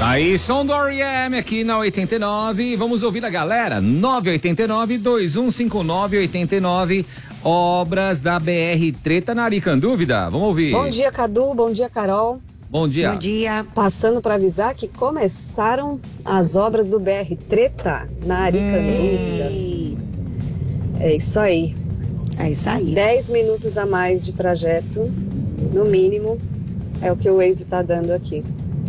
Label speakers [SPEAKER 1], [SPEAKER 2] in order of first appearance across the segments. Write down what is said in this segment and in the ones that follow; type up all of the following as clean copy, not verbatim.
[SPEAKER 1] Aí, som do R.E.M. aqui na 89. Vamos ouvir a galera. 989-2159-89. Obras da BR Treta na Aricandúvida. Vamos ouvir.
[SPEAKER 2] Bom dia, Cadu. Bom dia, Carol.
[SPEAKER 1] Bom dia.
[SPEAKER 3] Bom dia.
[SPEAKER 2] Passando para avisar que começaram as obras do BR Treta na Aricandúvida. É isso aí.
[SPEAKER 3] É isso aí.
[SPEAKER 2] 10 minutos a mais de trajeto, no mínimo, é o que o Waze está dando aqui.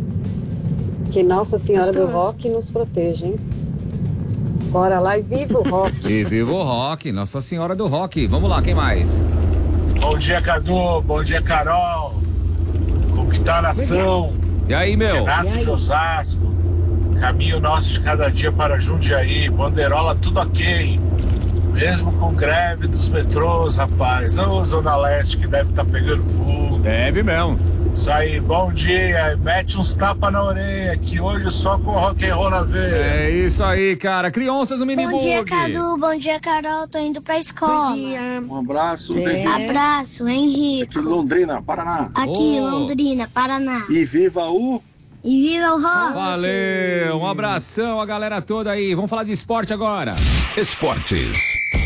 [SPEAKER 2] Que Nossa Senhora do Rock nos proteja, hein? Bora lá e viva o rock.
[SPEAKER 1] E viva o rock, Nossa Senhora do Rock. Vamos lá, quem mais?
[SPEAKER 4] Bom dia, Cadu. Bom dia, Carol. Como que tá a nação?
[SPEAKER 1] E aí, meu?
[SPEAKER 4] Renato de Osasco. Caminho nosso de cada dia para Jundiaí. Bandeirola tudo ok. Mesmo com greve dos metrôs, rapaz. Ô, Zona Leste que deve estar pegando fogo.
[SPEAKER 1] Deve mesmo.
[SPEAKER 4] Isso aí, bom dia. Mete uns tapas na orelha, que hoje só com rock and roll na veia.
[SPEAKER 1] É isso aí, cara. Crianças no Minibug.
[SPEAKER 5] Bom dia, Cadu. Bom dia, Carol. Tô indo pra escola.
[SPEAKER 3] Bom dia.
[SPEAKER 4] Um abraço,
[SPEAKER 5] Abraço, Henrique.
[SPEAKER 4] Aqui Londrina, Paraná.
[SPEAKER 5] Aqui,
[SPEAKER 1] Oh.
[SPEAKER 5] Londrina, Paraná.
[SPEAKER 4] E viva o...
[SPEAKER 5] E viva o rock.
[SPEAKER 1] Valeu, um abração a galera toda aí. Vamos falar de esporte agora.
[SPEAKER 6] Esportes.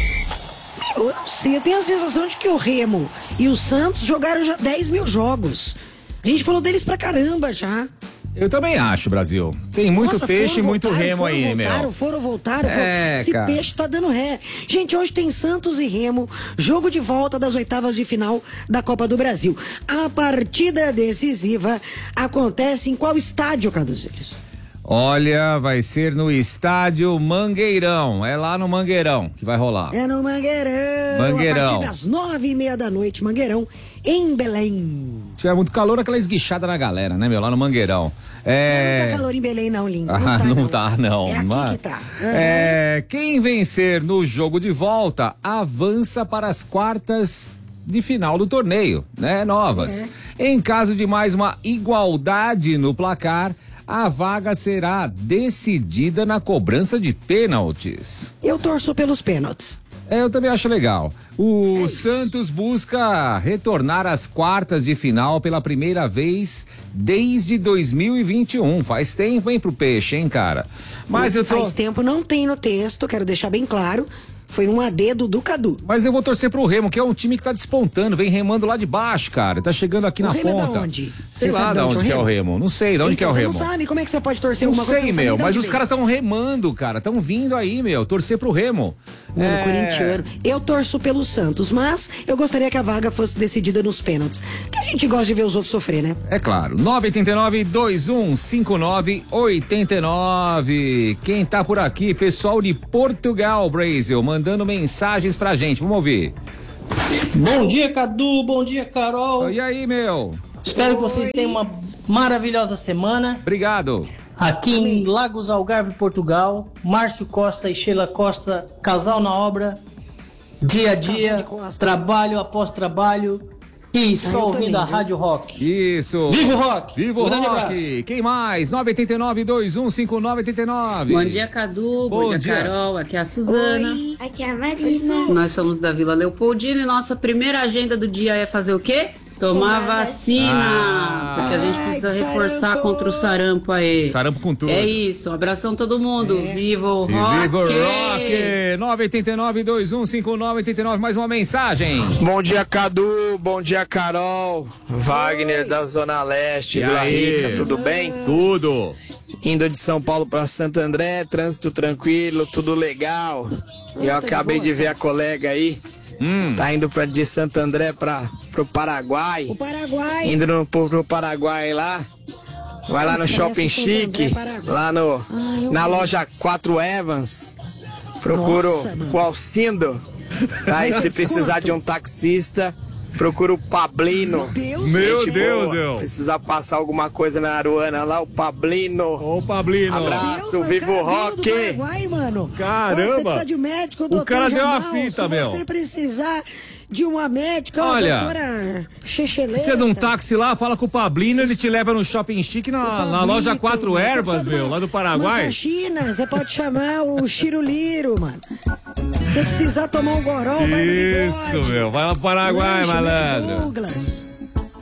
[SPEAKER 3] Eu não sei, eu tenho a sensação de que o Remo e o Santos jogaram já 10 mil jogos. A gente falou deles pra caramba já.
[SPEAKER 1] Eu também acho, Brasil. Tem muito
[SPEAKER 3] Nossa,
[SPEAKER 1] peixe e muito remo aí, meu.
[SPEAKER 3] Voltaram. Esse
[SPEAKER 1] cara.
[SPEAKER 3] peixe tá dando ré. Gente, hoje tem Santos e Remo, jogo de volta das oitavas de final da Copa do Brasil. A partida decisiva acontece em qual estádio, Caduzeiros?
[SPEAKER 1] Olha, vai ser no estádio Mangueirão. É lá no Mangueirão que vai rolar.
[SPEAKER 3] É no Mangueirão.
[SPEAKER 1] Mangueirão.
[SPEAKER 3] A partir das 9:30 da noite, Mangueirão, em Belém.
[SPEAKER 1] Se tiver muito calor, aquela esguichada na galera, né, meu? Lá no Mangueirão.
[SPEAKER 3] Não tá calor em Belém, não, lindo.
[SPEAKER 1] Não tá, não.
[SPEAKER 3] É aqui
[SPEAKER 1] Mas,
[SPEAKER 3] que tá.
[SPEAKER 1] quem vencer no jogo de volta avança para as quartas de final do torneio, né? Novas. Em caso de mais uma igualdade no placar, a vaga será decidida na cobrança de pênaltis.
[SPEAKER 3] Eu torço pelos pênaltis.
[SPEAKER 1] Eu também acho legal. O Santos busca retornar às quartas de final pela primeira vez desde 2021. Faz tempo, hein, pro peixe, hein, cara? Mas
[SPEAKER 3] Faz tempo, não tem no texto, quero deixar bem claro. Foi um AD do Cadu.
[SPEAKER 1] Mas eu vou torcer pro Remo, que é um time que tá despontando, vem remando lá de baixo, cara. Tá chegando aqui
[SPEAKER 3] O
[SPEAKER 1] na
[SPEAKER 3] Remo é
[SPEAKER 1] ponta.
[SPEAKER 3] da onde?
[SPEAKER 1] Sei
[SPEAKER 3] Você
[SPEAKER 1] lá
[SPEAKER 3] sabe
[SPEAKER 1] de
[SPEAKER 3] de
[SPEAKER 1] onde que é o Remo. Não sei de onde que é o Remo.
[SPEAKER 3] Você não sabe como é que você pode torcer
[SPEAKER 1] Não
[SPEAKER 3] alguma coisa?
[SPEAKER 1] sei,
[SPEAKER 3] Você não
[SPEAKER 1] meu,
[SPEAKER 3] sabe de
[SPEAKER 1] mas
[SPEAKER 3] onde
[SPEAKER 1] os
[SPEAKER 3] vem.
[SPEAKER 1] caras estão remando, cara. Estão vindo aí, meu. Torcer pro Remo.
[SPEAKER 3] Mano, corintiano. Eu torço pelo Santos, mas eu gostaria que a vaga fosse decidida nos pênaltis. Que a gente gosta de ver os outros sofrer, né?
[SPEAKER 1] É claro. 989-2159-89. Quem tá por aqui? Pessoal de Portugal, Brasil, mandando mensagens pra gente. Vamos ouvir.
[SPEAKER 7] Bom dia, Cadu. Bom dia, Carol.
[SPEAKER 1] E aí, meu?
[SPEAKER 7] Espero que vocês tenham uma maravilhosa semana.
[SPEAKER 1] Obrigado.
[SPEAKER 7] Aqui em Lagos Algarve, Portugal. Márcio Costa e Sheila Costa, casal na obra. Dia a dia, trabalho após trabalho. E só ouvindo a Rádio Rock.
[SPEAKER 1] Isso.
[SPEAKER 7] Viva o rock.
[SPEAKER 1] Viva o
[SPEAKER 7] Um grande
[SPEAKER 1] rock.
[SPEAKER 7] abraço.
[SPEAKER 1] Quem mais? 989-2159-89.
[SPEAKER 8] Bom dia, Cadu. Bom dia, Carol. Aqui é a Suzana.
[SPEAKER 5] Oi. Aqui é a Marina.
[SPEAKER 8] Nós somos da Vila Leopoldina e nossa primeira agenda do dia é fazer o quê? Tomar vacina. Porque a gente precisa reforçar contra o sarampo aí.
[SPEAKER 1] Sarampo com tudo.
[SPEAKER 8] É isso. Um abração todo mundo. Viva o rock.
[SPEAKER 1] Viva o rock. 989-2159-89. Mais uma mensagem.
[SPEAKER 9] Bom dia, Cadu. Bom dia, Carol. Wagner da Zona Leste,
[SPEAKER 1] E
[SPEAKER 9] Vila
[SPEAKER 1] aí?
[SPEAKER 9] Rica, tudo bem?
[SPEAKER 1] Tudo.
[SPEAKER 9] Indo de São Paulo para Santo André, trânsito tranquilo, tudo legal. E eu acabei de ver a colega aí. Tá indo de Santo André pro Paraguai.
[SPEAKER 3] O Paraguai.
[SPEAKER 9] Indo pro Paraguai lá. Vai lá no Shopping Chique, lá na loja 4 Evans. Procuro o Alcindo. Tá? E se precisar de um taxista, procura o Pablino.
[SPEAKER 1] Meu
[SPEAKER 9] Gente
[SPEAKER 1] Deus,
[SPEAKER 9] boa.
[SPEAKER 1] meu.
[SPEAKER 9] Precisar passar alguma coisa na Aruana lá, o Pablino.
[SPEAKER 1] Ô, Pablino.
[SPEAKER 9] Abraço, viva o rock.
[SPEAKER 3] Paraguai, mano.
[SPEAKER 1] Caramba.
[SPEAKER 3] Você precisa de um médico,
[SPEAKER 1] O
[SPEAKER 3] doutor
[SPEAKER 1] cara deu uma
[SPEAKER 3] Jamal.
[SPEAKER 1] fita,
[SPEAKER 3] Se
[SPEAKER 1] meu.
[SPEAKER 3] você precisar de uma médica,
[SPEAKER 1] Olha,
[SPEAKER 3] doutora Checheleta.
[SPEAKER 1] Você é de um táxi lá, fala com o Pablino, ele te leva no Shopping Chique na loja 4 Ervas, meu, lá do Paraguai.
[SPEAKER 3] Na China, você pode chamar o Chiruliro, mano. Se precisar tomar um goró, vai no
[SPEAKER 1] Isso, meu, vai lá pro Paraguai, malandro.
[SPEAKER 3] Douglas.